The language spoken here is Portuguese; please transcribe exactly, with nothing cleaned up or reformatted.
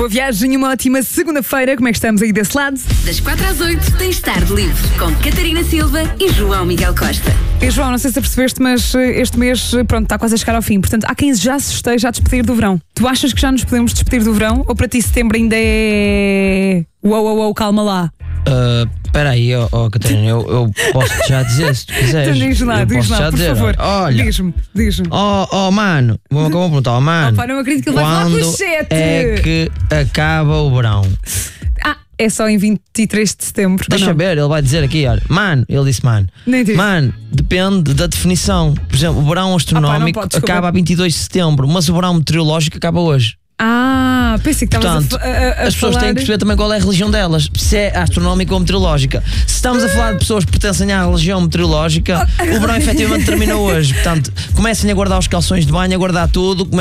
Boa viagem e uma ótima segunda-feira. Como é que estamos aí desse lado? Das quatro às oito tens Tarde Livre com Catarina Silva e João Miguel Costa. E João, não sei se percebeste, mas este mês, pronto, está quase a chegar ao fim. Portanto, há quem já se esteja a despedir do verão. Tu achas que já nos podemos despedir do verão? Ou para ti setembro ainda é... Uou, uou, uou, calma lá. Espera uh, aí, oh, oh, Catarina, eu, eu posso já dizer se tu quiseres. Então diz lá, diz lá, por dizer, favor. Olha, diz-me, diz-me. Oh, oh mano, vou vou perguntar, oh, mano. Opa, não acredito que ele vai falar com os sete. É que acaba o verão. Ah, é só em vinte e três de setembro. Deixa ver, ele vai dizer aqui, olha, mano, ele disse mano. Nem disse. Mano, depende da definição. Por exemplo, o verão astronómico Opa, pode, acaba a vinte e dois de setembro, mas o verão meteorológico acaba hoje. Ah, pensei que estavas Portanto, a, a, a as pessoas falar... têm que perceber também qual é a religião delas, se é astronómica ou meteorológica. Se estamos a falar de pessoas que pertencem à religião meteorológica, o verão efetivamente termina hoje. Portanto, comecem a guardar os calções de banho, a guardar tudo.